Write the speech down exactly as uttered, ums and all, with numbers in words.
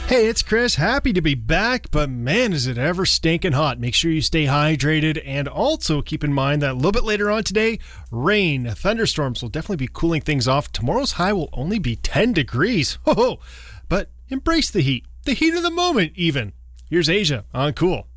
Hey, it's Chris. Happy to be back, but man, is it ever stinking hot. Make sure you stay hydrated, and also keep in mind that a little bit later on today, rain, thunderstorms will definitely be cooling things off. Tomorrow's high will only be ten degrees. Ho ho! But embrace the heat. The heat of the moment, even. Here's Asia on Cool.